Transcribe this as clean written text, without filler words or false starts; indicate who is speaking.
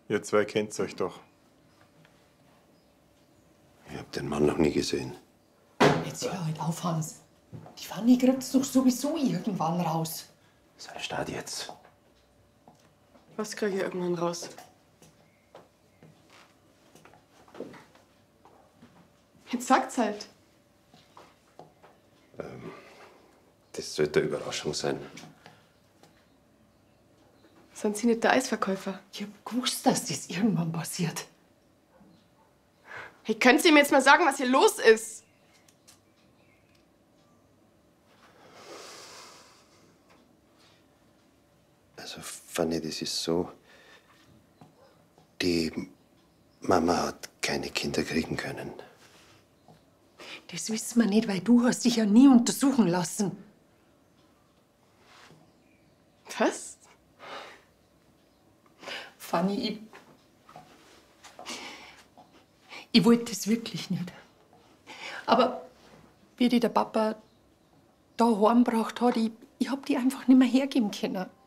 Speaker 1: Ihr zwei kennt euch doch.
Speaker 2: Ich hab den Mann noch nie gesehen.
Speaker 3: Jetzt hör halt auf, Hans. Die Fanny kriegt's doch sowieso irgendwann raus.
Speaker 2: Sei stark jetzt.
Speaker 4: Was kriege ich irgendwann raus? Jetzt sagt's halt.
Speaker 2: Das sollte eine Überraschung sein.
Speaker 4: Sind Sie nicht der Eisverkäufer?
Speaker 3: Ich hab gewusst, dass das irgendwann passiert.
Speaker 4: Hey, können Sie mir jetzt mal sagen, was hier los ist?
Speaker 2: Also, Fanny, das ist so. Die Mama hat keine Kinder kriegen können.
Speaker 3: Das wissen wir nicht, weil du hast dich ja nie untersuchen lassen.
Speaker 4: Was?
Speaker 3: Fanny, ich wollte das wirklich nicht. Aber wie die der Papa da heimgebracht hat, ich hab die einfach nicht mehr hergeben können.